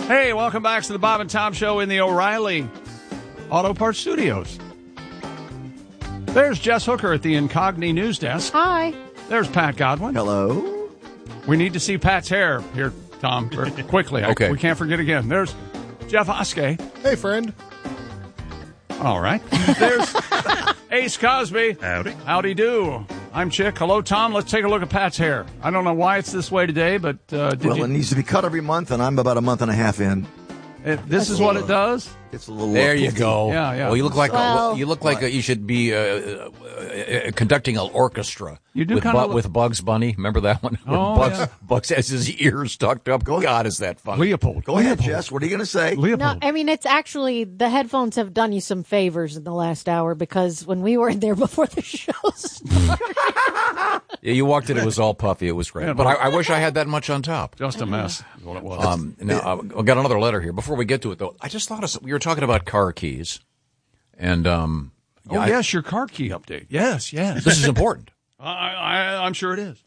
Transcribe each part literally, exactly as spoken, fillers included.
Hey, welcome back to the Bob and Tom Show in the O'Reilly Auto Parts Studios. There's Jess Hooker at the Incogni News Desk. Hi. There's Pat Godwin. Hello. We need to see Pat's hair here, Tom, very quickly. Okay. I, we can't forget again. There's Jeff Oskey. Hey, friend. All right. There's Ace Cosby. Howdy. Howdy do. I'm Chick. Hello, Tom. Let's take a look at Pat's hair. I don't know why it's this way today, but uh, did Well, you, it needs to be cut every month, and I'm about a month and a half in. it, this is what it does? It's a little. There uh, you poofy. go. Yeah, yeah. Well, you look like a, Well- well, you look like a, you should be uh, uh, uh, conducting an orchestra. You do with, kinda Bu- look- with Bugs Bunny. Remember that one? Where Oh, Bugs, yeah. Bugs has his ears tucked up. God, is that funny? Leopold. Go ahead, Leopold. Jess. What are you going to say? No, Leopold. I mean, it's actually, the headphones have done you some favors in the last hour because when we were in there before the show started. Yeah, you walked in. It was all puffy. It was great. Yeah, but but- I, I wish I had that much on top. Just a mess is what it was. Um, now, uh, I've got another letter here. Before we get to it, though, I just thought of some, we were talking about car keys, and um, oh, yeah, I- yes, your car key update. Yes, yes. this is important. I, I, I'm sure it is.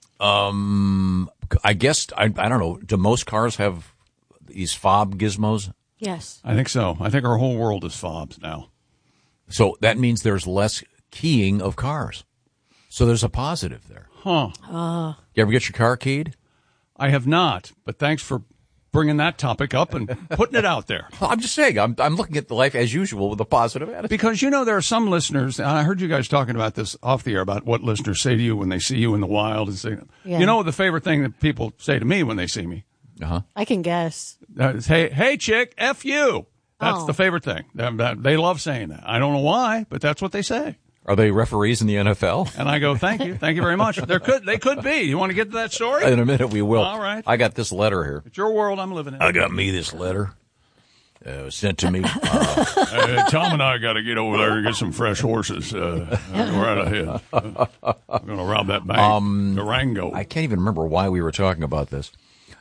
Um, I guess I, I don't know. Do most cars have these fob gizmos? Yes. I think so. I think our whole world is fobs now. So that means there's less keying of cars. So there's a positive there. Huh. You ever get your car keyed? I have not, but thanks for bringing that topic up and putting it out there. Well, I'm just saying. I'm I'm looking at the life as usual with a positive attitude. Because, you know, there are some listeners, and I heard you guys talking about this off the air, about what listeners say to you when they see you in the wild. and say, Yeah. You know the favorite thing that people say to me when they see me? Uh-huh. I can guess. Uh, is, hey, hey, chick, F you. That's Oh. the favorite thing. That- that- They love saying that. I don't know why, but that's what they say. Are they referees in the N F L? And I go, thank you. Thank you very much. There could, they could be. You want to get to that story? In a minute, we will. All right. I got this letter here. It's your world I'm living in. I got me this letter. Uh, it was sent to me. Uh, Uh, Tom and I got to get over there and get some fresh horses. Uh, go right ahead. Uh, I'm going to rob that bank. Um, Durango. I can't even remember why we were talking about this.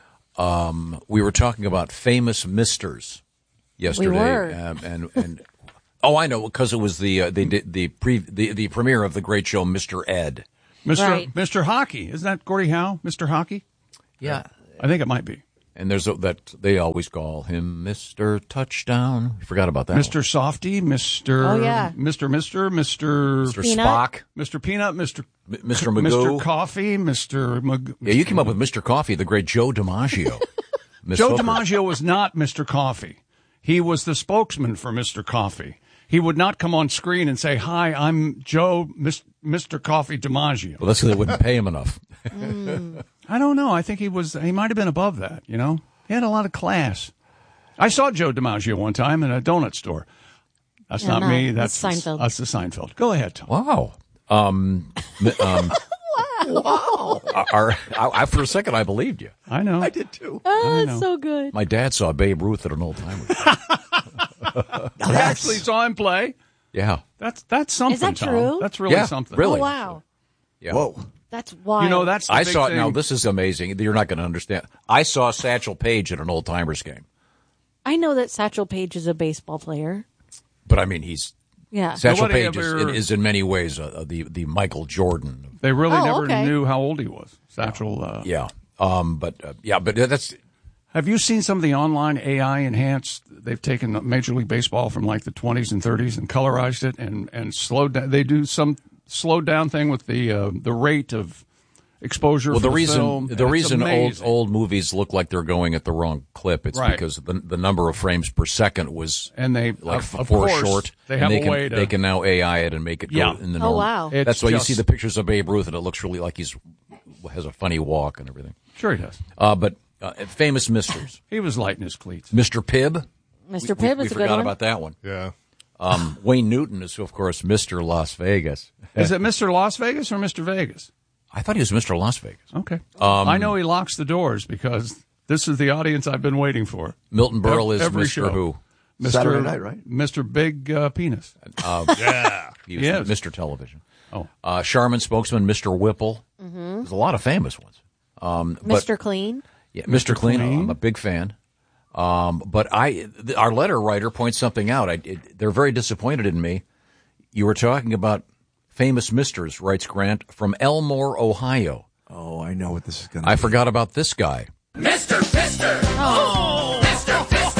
Um, we were talking about famous misters yesterday, We were. Um, and and oh, I know, because it was the uh, they did the pre the, the premiere of the great show Mister Ed. Mister Right. Mister Hockey. Isn't that Gordie Howe? Mister Hockey? Yeah, I think it might be. and there's a, that they always call him Mister Touchdown. I forgot about that. Mister Softy, Mister Oh, yeah. Mister Mister Mister Mister Peanut? Spock, Mister Peanut, Mister M- Mister Mister Magoo. Coffee, Mister Mag- Yeah, you came up with Mister Coffee, the great Joe DiMaggio. Miss Joe Hooker. DiMaggio was not Mister Coffee. He was the spokesman for Mister Coffee. He would not come on screen and say, "Hi, I'm Joe Mis- Mister Coffee DiMaggio." Well, that's because they wouldn't pay him enough. I don't know. I think he was. He might have been above that. You know, he had a lot of class. I saw Joe DiMaggio one time in a donut store. That's Yeah, not no, me. that's That's Seinfeld. That's the Seinfeld. Go ahead, Tom. Wow. Um, m- um, Wow. our, I, I, for a second, I believed you. I know. I did too. Oh, know. it's so good. My dad saw Babe Ruth at an old timer. Now I that's- actually saw him play. Yeah. That's that's something. that Tom. true? That's really Yeah, something. really. Oh, wow. Yeah. Whoa. That's wild. You know, that's the I big saw. thing. Now this is amazing. You're not going to understand. I saw Satchel Paige at an old timers game, I know that Satchel Paige is a baseball player. but I mean, he's Yeah. Satchel Nobody Paige ever- is, is in many ways uh, the the Michael Jordan. They really Oh, never okay. knew how old he was. Satchel. Uh, Yeah. Um. But uh, yeah. But that's Have you seen some of the online A I enhanced? They've taken Major League Baseball from like the twenties and thirties and colorized it and and slowed down. They do some slowed down thing with the uh, the rate of exposure. well. for The reason film. the It's reason old amazing. old movies look like they're going at the wrong clip. It's Right. because the the number of frames per second was and they like of, of four course, short. They and have they a can, way to. They can now A I it and make it go Yeah. in the Oh, norm. wow. It's That's why just- you see the pictures of Babe Ruth, and it looks really like he's has a funny walk and everything. Sure, he does. Uh, but uh, famous misters, He was lighting his cleats. Mister Pibb. Mister We, Pibb we is a good forgot one. about that one. Yeah. Um, Wayne Newton is, of course, Mister Las Vegas. Is it Mister Las Vegas or Mister Vegas? I thought he was Mister Las Vegas. Okay. Um, I know he locks the doors because this is the audience I've been waiting for. Milton Berle is Every Mister show. Who? Mister Saturday Night, right? Mister Big uh, Penis. Yeah. He was Yes. Mister Television. Oh. Uh, Charmin spokesman, Mister Whipple. Mm-hmm. There's a lot of famous ones. Um, but- Mister Clean. Yeah, Mister Clean, Clean. I'm a big fan. Um, but I, th- our letter writer points something out. I, it, they're very disappointed in me. You were talking about famous misters, writes Grant, from Elmore, Ohio. Oh, I know what this is going to I be. forgot about this guy. Mister Fister. Oh, Mister Fister.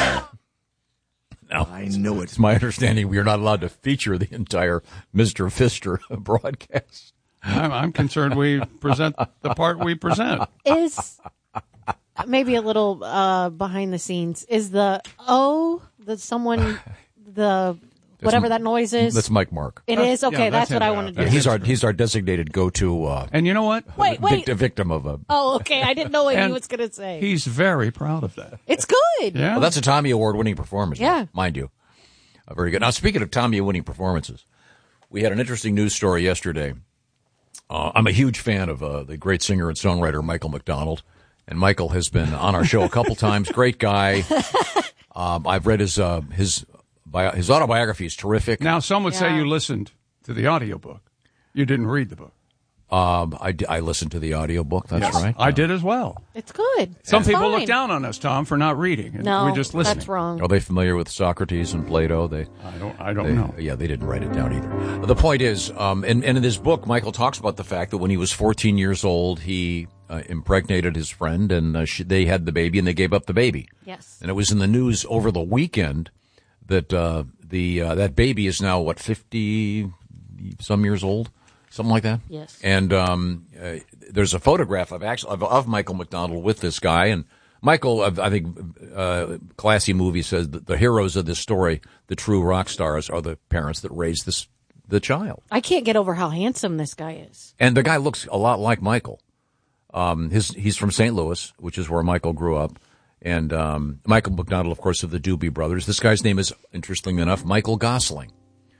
know it. It's my understanding we are not allowed to feature the entire Mister Pfister broadcast. I'm, I'm concerned we present the part we present. Is maybe a little uh, behind the scenes. Is the O that someone the whatever that noise is? That's Mike Mark. It is okay. yeah, that's that's what him. I wanted to Yeah, do. he's our he's our designated go-to uh, And you know what? Wait, wait. vict- victim of a. Oh, okay. I didn't know what And he was going to say. He's very proud of that. It's good. Yeah. Well, that's a Tommy Award-winning performance. Yeah. mind you, uh, very good. Now, speaking of Tommy-winning performances, we had an interesting news story yesterday. Uh, I'm a huge fan of uh, the great singer and songwriter Michael McDonald, and Michael has been on our show a couple times. Great guy. Um, I've read his uh, his bio- his autobiography is terrific. Now, some would say Yeah. you listened to the audiobook. You didn't read the book. Um, I, d- I listened to the audiobook. That's right. I did as well. It's good. Some It's people fine. look down on us, Tom, for not reading. And No, we just listening. that's wrong. Are they familiar with Socrates and Plato? They I don't. I don't They- know. Yeah, they didn't write it down either. The point is, um, and, and in this book, Michael talks about the fact that when he was fourteen years old, he uh, impregnated his friend, and uh, she, they had the baby, and they gave up the baby. Yes. And it was in the news over the weekend that uh, the uh, that baby is now what fifty some years old, something like that. Yes. And um, uh, there's a photograph of actually of, of Michael McDonald with this guy, and Michael, uh, I think, uh, Classy Movie says that the heroes of this story, the true rock stars, are the parents that raised this the child. I can't get over how handsome this guy is. And the guy looks a lot like Michael. Um, his he's from Saint Louis, which is where Michael grew up. And um, Michael McDonald, of course, of the Doobie Brothers. This guy's name is, interestingly enough, Michael Gosling.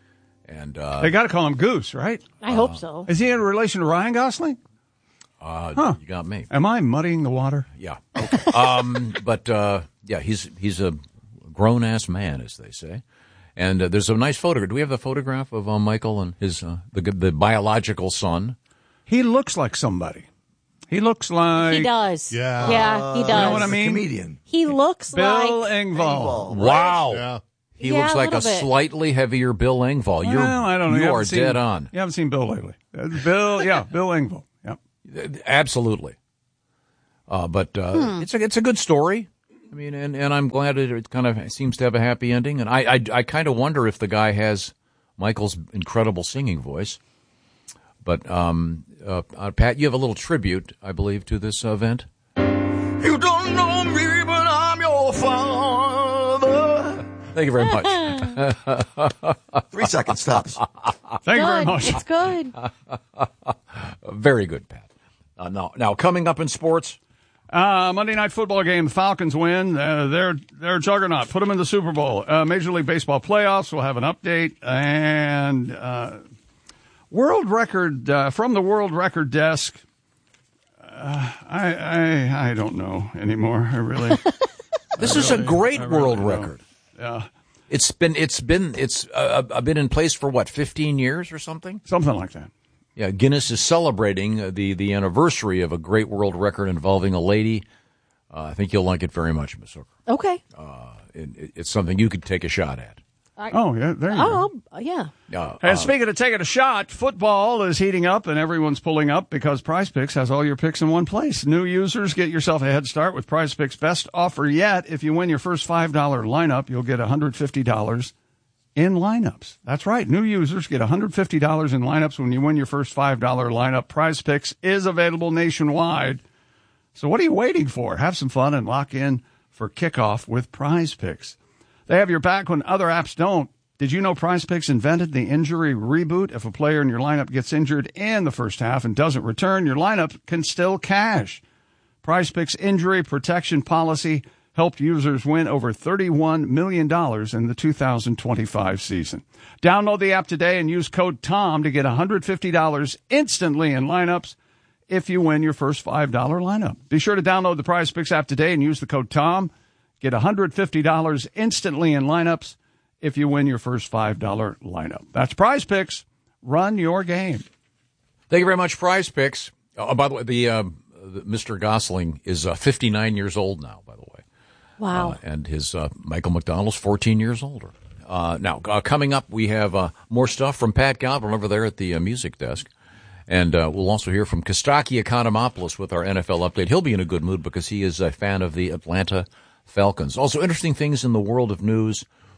And uh, They got to call him Goose, right? I hope so. Is he in relation to Ryan Gosling? uh, you got me. Am I muddying the water? Yeah. Okay. um, but uh, yeah, he's he's a grown ass man, as they say. And uh, there's a nice photograph. Do we have the photograph of uh, Michael and his uh, the the biological son? He looks like somebody. He looks like He does. Yeah. Yeah, he does. You know what I He's a mean? comedian. He looks Bill like Engvall. Wow. Yeah. He Yeah, looks a like a, little bit. slightly heavier Bill Engvall. You're Well, I don't know. you haven't are seen- dead on. You haven't seen Bill lately. Uh, Bill, yeah, Bill Engvall. Yeah. Absolutely. Uh, but uh, Hmm. it's a it's a good story. I mean, and, and I'm glad it, it kind of seems to have a happy ending. And I I, I kind of wonder if the guy has Michael's incredible singing voice. But um, uh, uh, Pat, you have a little tribute, I believe, to this event. You don't know me, but I'm your father. Thank you very much. Three second stops. Thank you very good. much. It's good. Very good, Pat. Uh, now, now coming up in sports. Uh, Monday Night Football game, the Falcons win. Uh, they're they're a juggernaut. Put them in the Super Bowl. Uh, Major League Baseball playoffs. We'll have an update and uh, world record uh, from the world record desk. Uh, I, I I don't know anymore. I really. This is a great I really world don't. record. Yeah, It's been it's been it's uh, uh, been in place for what fifteen years or something. something like that. Yeah, Guinness is celebrating uh, the the anniversary of a great world record involving a lady. Uh, I think you'll like it very much, Miss Hooker. Okay. It, it, it's something you could take a shot at. Oh yeah, there you go. Oh, yeah. Uh, And speaking of taking a shot, football is heating up and everyone's pulling up because Prize Picks has all your picks in one place. New users, get yourself a head start with Prize Picks' best offer yet. If you win your first five dollar lineup, you'll get one hundred fifty dollars in lineups. That's right. New users get one hundred fifty dollars in lineups when you win your first five dollar lineup. Prize Picks is available nationwide. So what are you waiting for? Have some fun and lock in for kickoff with Prize Picks. They have your back when other apps don't. Did you know Prize Picks invented the injury reboot? If a player in your lineup gets injured in the first half and doesn't return, your lineup can still cash. Prize Picks injury protection policy helped users win over thirty-one million dollars in the two thousand twenty-five season. Download the app today and use code TOM to get one hundred fifty dollars instantly in lineups if you win your first five dollar lineup. Be sure to download the Prize Picks app today and use the code TOM. Get one hundred fifty dollars instantly in lineups if you win your first five dollar lineup. That's Prize Picks. Run your game. Thank you very much, Prize Picks. Oh, by the way, the, uh, the Mister Gosling is uh, fifty-nine years old now, by the way. Wow. Uh, and his uh, Michael McDonald's fourteen years older. Uh, now, uh, coming up, we have uh, more stuff from Pat Godwin over there at the uh, music desk. And uh, we'll also hear from Kostaki Economopoulos with our N F L update. He'll be in a good mood because he is a fan of the Atlanta Falcons. Also, interesting things in the world of news.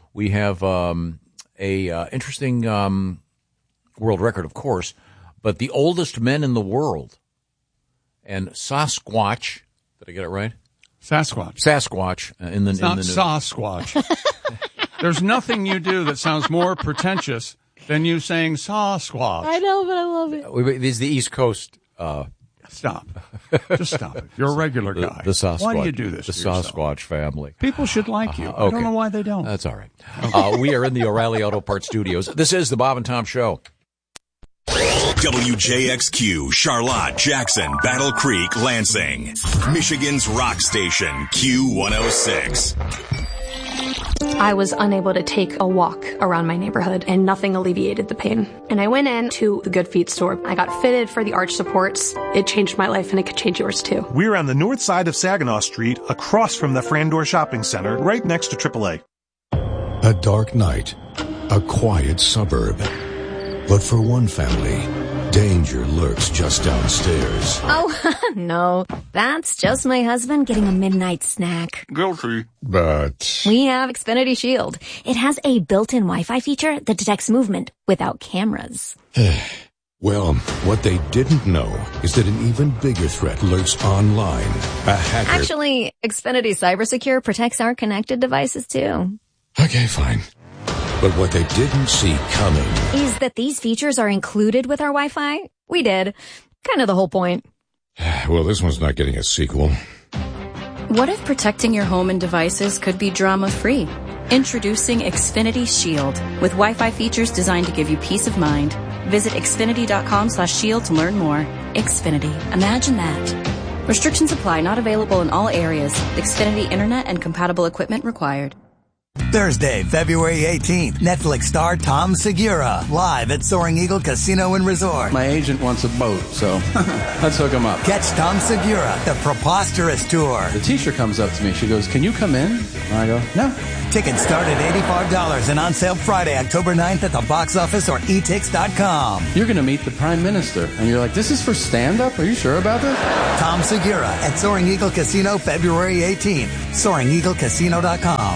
we have um, a uh, interesting um, world record, of course, but the oldest men in the world. And Sasquatch, did I get it right? Sasquatch. Sasquatch uh, in the It's in not the Sasquatch. There's nothing you do that sounds more pretentious than you saying Sasquatch. I know, but I love it. Uh, This is the East Coast. Uh, Stop. Just stop it. You're a regular the, guy. the Sasquatch. Why do you do this The to yourself? Sasquatch family. People should like you. Uh, I okay. don't know why they don't. That's all right. Uh, we are in the O'Reilly Auto Parts Studios. This is the Bob and Tom Show. W J X Q, Charlotte, Jackson, Battle Creek, Lansing. Michigan's rock station, Q one oh six. I was unable to take a walk around my neighborhood, and nothing alleviated the pain. And I went in to the Good Feet store. I got fitted for the arch supports. It changed my life, and it could change yours too. We're on the north side of Saginaw Street, across from the Frandor Shopping Center, right next to triple A. A dark night, a quiet suburb. But for one family, danger lurks just downstairs. Oh, no. That's just my husband getting a midnight snack. Guilty. But We have Xfinity Shield. It has a built-in Wi-Fi feature that detects movement without cameras. well, what they didn't know is that an even bigger threat lurks online. A hacker. Actually, Xfinity CyberSecure protects our connected devices, too. Okay, fine. But what they didn't see coming Is that these features are included with our Wi-Fi? We did. Kind of the whole point. Well, this one's not getting a sequel. What if protecting your home and devices could be drama-free? Introducing Xfinity Shield with Wi-Fi features designed to give you peace of mind. Visit Xfinity.com slash shield to learn more. Xfinity. Imagine that. Restrictions apply. Not available in all areas. Xfinity Internet and compatible equipment required. Thursday, February eighteenth, Netflix star Tom Segura, live at Soaring Eagle Casino and Resort. My agent wants a boat, so let's hook him up. Catch Tom Segura, the Preposterous Tour. The teacher comes up to me. She goes, "Can you come in?" And I go, "No." Tickets start at eighty-five dollars and on sale Friday, October ninth at the box office or e tix dot com. You're going to meet the Prime Minister. And you're like, "This is for stand-up? Are you sure about this?" Tom Segura at Soaring Eagle Casino, February eighteenth. soaring eagle casino dot com.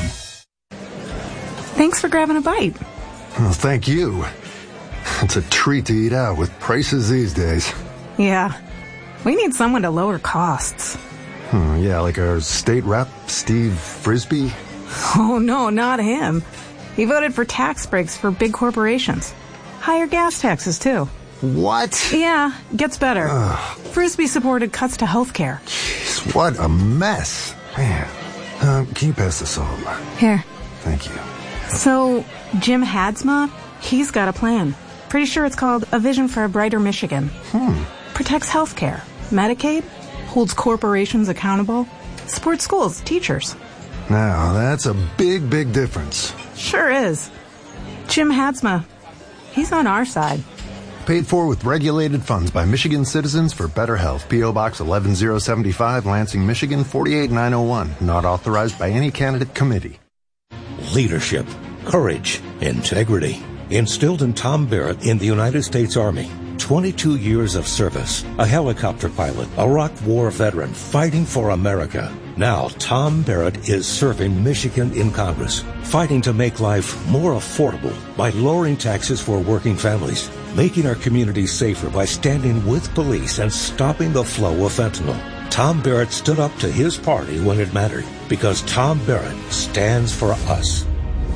Thanks for grabbing a bite. Well, thank you. It's a treat to eat out with prices these days. Yeah. We need someone to lower costs. Hmm, yeah, like our state rep, Steve Frisbee. Oh, no, not him. He voted for tax breaks for big corporations. Higher gas taxes, too. What? Yeah, gets better. Ugh. Frisbee supported cuts to health care. Jeez, what a mess. Man. Uh, can you pass the salt? Here. Thank you. So, Jim Hadsma, he's got a plan. Pretty sure it's called A Vision for a Brighter Michigan. Hmm. Protects health care, Medicaid, holds corporations accountable, supports schools, teachers. Now, that's a big, big difference. Sure is. Jim Hadsma, he's on our side. Paid for with regulated funds by Michigan Citizens for Better Health. P O. Box eleven oh seventy-five, Lansing, Michigan, forty-eight nine oh one. Not authorized by any candidate committee. Leadership, courage, integrity, instilled in Tom Barrett in the United States Army. twenty-two years of service, a helicopter pilot, a Iraq War veteran fighting for America. Now, Tom Barrett is serving Michigan in Congress, fighting to make life more affordable by lowering taxes for working families, making our communities safer by standing with police and stopping the flow of fentanyl. Tom Barrett stood up to his party when it mattered, because Tom Barrett stands for us.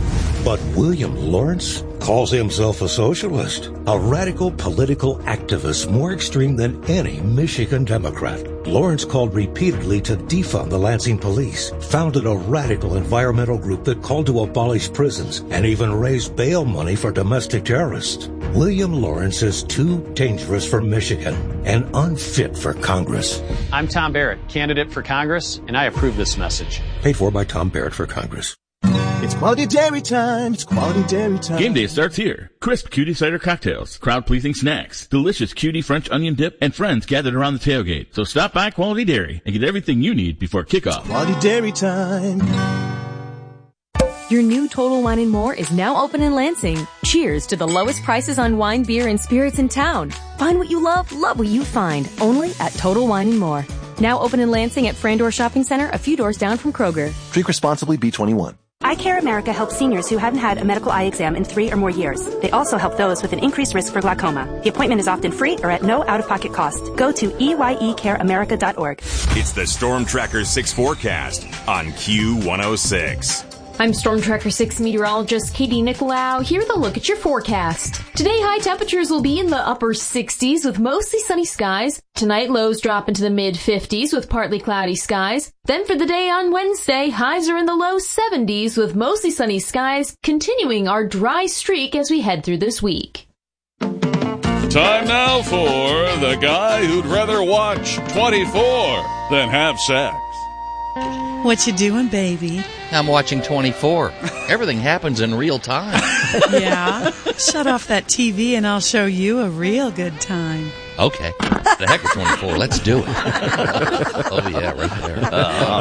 But William Lawrence calls himself a socialist, a radical political activist more extreme than any Michigan Democrat. Lawrence called repeatedly to defund the Lansing police, founded a radical environmental group that called to abolish prisons, and even raised bail money for domestic terrorists. William Lawrence is too dangerous for Michigan and unfit for Congress. I'm Tom Barrett, candidate for Congress, and I approve this message. Paid for by Tom Barrett for Congress. It's quality dairy time. It's quality dairy time. Game day starts here. Crisp cutie cider cocktails, crowd-pleasing snacks, delicious cutie French onion dip, and friends gathered around the tailgate. So stop by Quality Dairy and get everything you need before kickoff. It's quality dairy time. Your new Total Wine and More is now open in Lansing. Cheers to the lowest prices on wine, beer, and spirits in town. Find what you love, love what you find. Only at Total Wine and More. Now open in Lansing at Frandor Shopping Center, a few doors down from Kroger. Drink responsibly, B twenty-one. Eye Care America helps seniors who hadn't had a medical eye exam in three or more years. They also help those with an increased risk for glaucoma. The appointment is often free or at no out-of-pocket cost. Go to E Y E care america dot org. It's the Storm Tracker six forecast on Q one oh six. I'm Storm Tracker six meteorologist Katie Nicolau. Here with a look at your forecast. Today, high temperatures will be in the upper sixties with mostly sunny skies. Tonight, lows drop into the mid fifties with partly cloudy skies. Then for the day on Wednesday, highs are in the low seventies with mostly sunny skies, continuing our dry streak as we head through this week. Time now for the guy who'd rather watch twenty-four than have sex. What you doing, baby? I'm watching twenty-four. Everything happens in real time. Yeah? Shut off that T V and I'll show you a real good time. Okay. The heck with twenty-four. Let's do it. Oh, yeah, right there.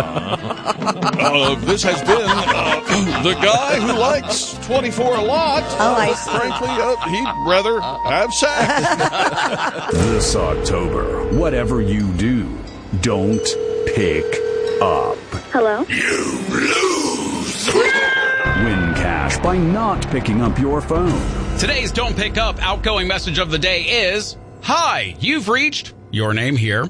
Uh, uh, this has been uh, the guy who likes twenty-four a lot. Oh, I see. Frankly, uh, he'd rather have sex. This October, whatever you do, don't pick up. Hello? You lose. Win cash by not picking up your phone. Today's Don't Pick Up outgoing message of the day is, hi, you've reached your name here.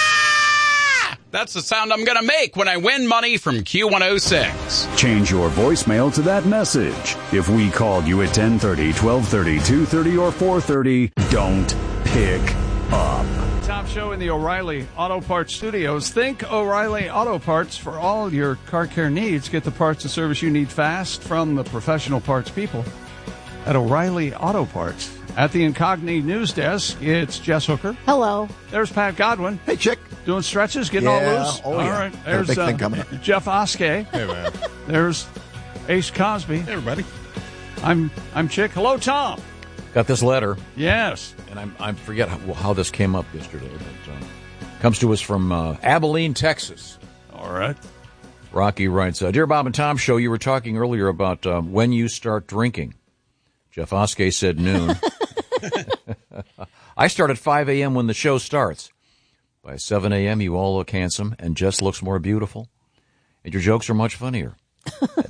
Ah! That's the sound I'm going to make when I win money from Q one oh six. Change your voicemail to that message. If we called you at ten thirty, twelve thirty, two thirty, or four thirty, don't pick up. Top show in the O'Reilly Auto Parts studios. Think O'Reilly Auto Parts for all your car care needs. Get the parts and service you need fast from the professional parts people at O'Reilly Auto Parts. At the Incogni News Desk, it's Jess Hooker. Hello. There's Pat Godwin. Hey, chick. Doing stretches, getting yeah. all loose. Oh, all yeah. right. There's big uh, thing coming up. Jeff Oskey. Hey, man. There's Ace Cosby. Hey, everybody. I'm I'm Chick. Hello, Tom. Got this letter. Yes. And I'm, I forget how, how this came up yesterday. But uh, comes to us from uh, Abilene, Texas. All right. Rocky writes, uh, Dear Bob and Tom Show, you were talking earlier about uh, when you start drinking. Jeff Oskey said noon. I start at five a.m. when the show starts. By seven a.m., you all look handsome and Jess looks more beautiful. And your jokes are much funnier.